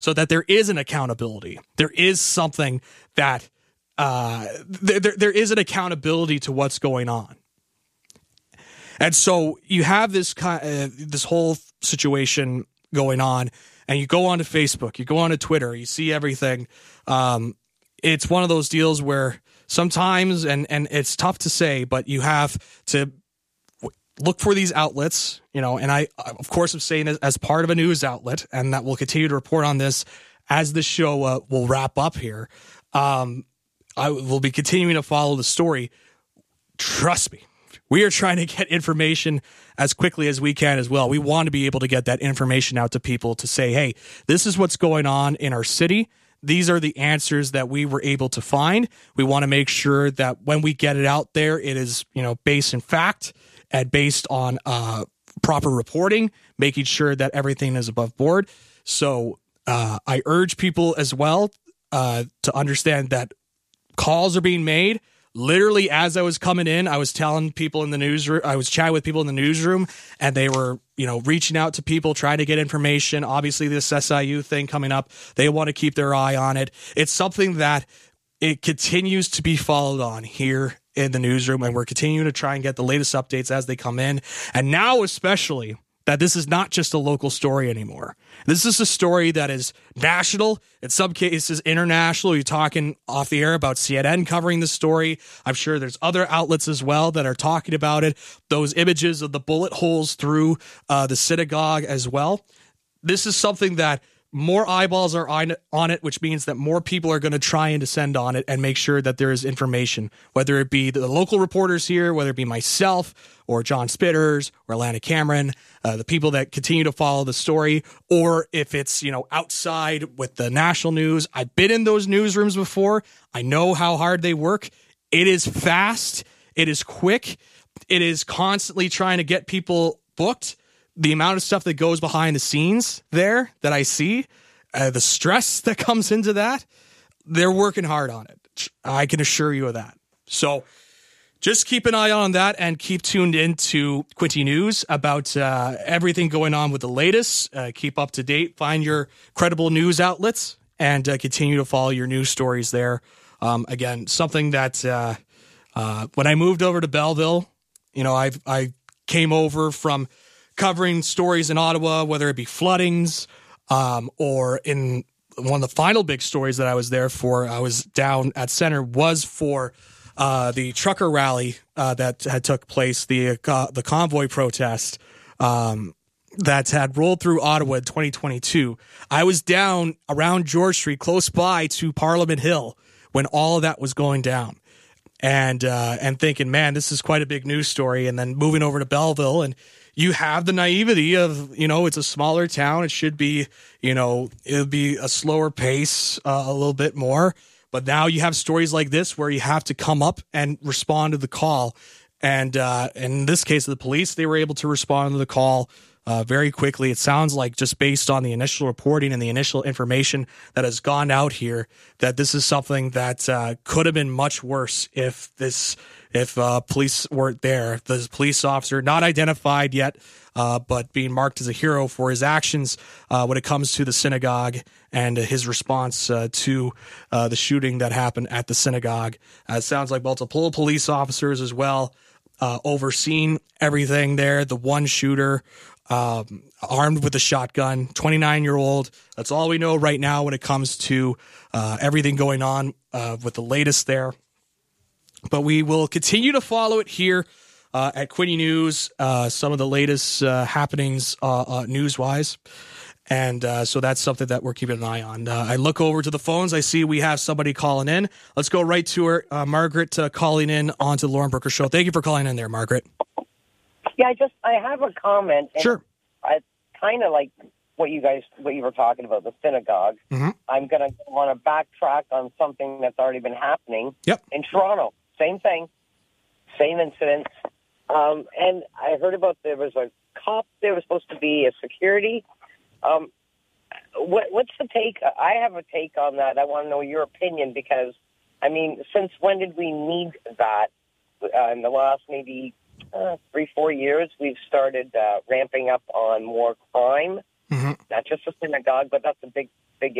so that there is an accountability. There is something that there is an accountability to what's going on. And so you have this this whole situation going on, and you go onto Facebook, you go onto Twitter, you see everything. It's one of those deals where sometimes, and it's tough to say, but you have to look for these outlets, and I, of course, am saying it as part of a news outlet, and that we'll continue to report on this as the show will wrap up here. I will be continuing to follow the story. Trust me, we are trying to get information as quickly as we can as well. We want to be able to get that information out to people to say, hey, this is what's going on in our city. These are the answers that we were able to find. We want to make sure that when we get it out there, it is, based in fact and based on proper reporting, making sure that everything is above board. So I urge people as well to understand that calls are being made. Literally, as I was coming in, I was telling people in the newsroom, I was chatting with people in the newsroom, and they were, reaching out to people, trying to get information. Obviously, this SIU thing coming up, they want to keep their eye on it. It's something that it continues to be followed on here in the newsroom, and we're continuing to try and get the latest updates as they come in. And now, especially, that this is not just a local story anymore. This is a story that is national, in some cases international. You're talking off the air about CNN covering the story. I'm sure there's other outlets as well that are talking about it. Those images of the bullet holes through the synagogue as well. This is something that more eyeballs are on it, which means that more people are going to try and descend on it and make sure that there is information, whether it be the local reporters here, whether it be myself or John Spitters or Alana Cameron, the people that continue to follow the story, or if it's, outside with the national news. I've been in those newsrooms before. I know how hard they work. It is fast. It is quick. It is constantly trying to get people booked. The amount of stuff that goes behind the scenes there that I see, the stress that comes into that, they're working hard on it. I can assure you of that. So just keep an eye on that and keep tuned into Quinte News about everything going on with the latest. Keep up to date. Find your credible news outlets and continue to follow your news stories there. Again, something that when I moved over to Belleville, I came over from covering stories in Ottawa, whether it be floodings or in one of the final big stories that I was there for, I was down at Center, was for the trucker rally that had took place, the convoy protest that had rolled through Ottawa in 2022. I was down around George Street, close by to Parliament Hill, when all of that was going down. And thinking, man, this is quite a big news story. And then moving over to Belleville, and you have the naivety of, it's a smaller town. It should be, it'll be a slower pace, a little bit more. But now you have stories like this where you have to come up and respond to the call. And in this case of the police, they were able to respond to the call very quickly. It sounds like, just based on the initial reporting and the initial information that has gone out here, that this is something that could have been much worse if police weren't there. The police officer, not identified yet, but being marked as a hero for his actions when it comes to the synagogue and his response to the shooting that happened at the synagogue. It sounds like multiple police officers as well overseeing everything there. The one shooter armed with a shotgun, 29-year-old. That's all we know right now when it comes to everything going on with the latest there. But we will continue to follow it here at Quinte News, some of the latest happenings news-wise. And so that's something that we're keeping an eye on. I look over to the phones. I see we have somebody calling in. Let's go right to her. Margaret calling in onto the Lauren Brooker Show. Thank you for calling in there, Margaret. Yeah, I have a comment. And sure. It's kind of like what you were talking about, the synagogue. Mm-hmm. I'm going to want to backtrack on something that's already been happening. Yep. In Toronto. Same thing, same incident. And I heard about there was a cop, there was supposed to be a security. What's the take? I have a take on that. I want to know your opinion because, since when did we need that? In the last maybe 3-4 years, we've started ramping up on more crime Mhm. not just a synagogue, but that's a big